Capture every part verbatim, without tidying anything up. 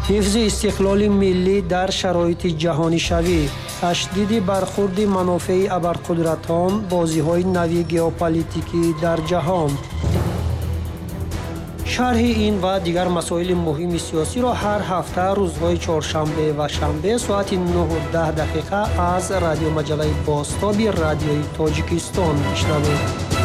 ҳифзи истиқлоли миллӣ дар шароити ҷаҳонишавӣ, ташдиди бархурди манофеи абарқудратон, бозиҳои нави геополитикӣ дар ҷаҳон. шарҳи ин ва дигар масоили муҳими сиёсиро ҳар ҳафта рӯзҳои чоршанбе ва шанбе соати нӯҳу даҳ дақиқа аз радиомаҷаллаи Бостоби Радиои Тоҷикистон мешнавед.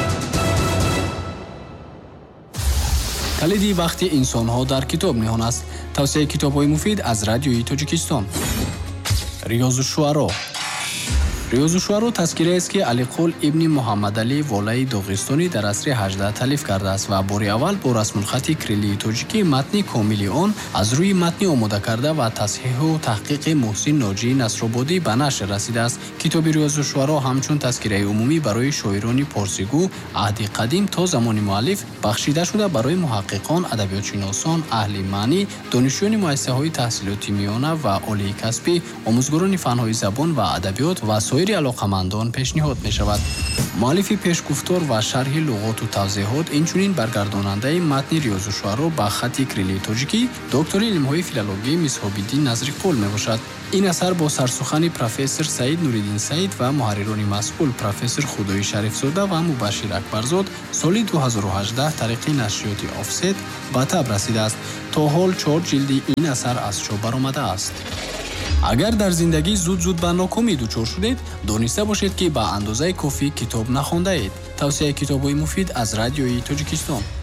калиди вақти инсонҳо дар китоб ниҳон аст. тавсияи китобҳои муфид аз Радиои Тоҷикистон. риёзушуаро. риёзушуаро таскираест ки Алиқул ибни Муҳаммадалӣ волаи Доғистони дар асри ҳаждаҳ таълиф кардааст ва бори аввал бо расмулхати крилии тоҷикӣ матни комили он аз рӯи матни омода карда ва тасҳиҳу таҳқиқи Муҳсин Ноҷии Насрободӣ ба нашр расидааст. китоби риёзушуаро ҳамчун таскираи умумӣ барои шоирони порсигӯ аҳди қадим то замони муаллиф бахшида шуда барои муҳаққиқон, адабиётшиносон, аҳли маънӣ, донишҷӯёни муассисаҳои таҳсилоти миёна ва олии касбӣ, омӯзгорони фанҳои забон ва адабиёт ва соири алоқамандон пешниҳод мешавад. муаллифи пешгуфтор ва шарҳи луғоту тавзеҳот инчунин баргардонандаи матни риёзушуаро ба хати крилии тоҷикӣ доктори илмҳои филологӣ Мисҳобиддин Назриқул мебошад. ин асар бо сарсухани профессор Саид Нуриддин Саид ва муҳаррирони масъул профессор Худои Шарифзода ва Мубашшир Акбарзод соли ду ҳазору ҳаждаҳ тариқи нашриёти Офсет ба таб расидааст. то ҳол чор ҷилди ин асар аз чоп баромадааст. агар дар зиндагӣ зуд-зуд ба нокомӣ дучор шудед, дониста бошед, ки ба андозаи кофӣ китоб нахондаед. тавсияи китобҳои муфид аз Радиои Тоҷикистон.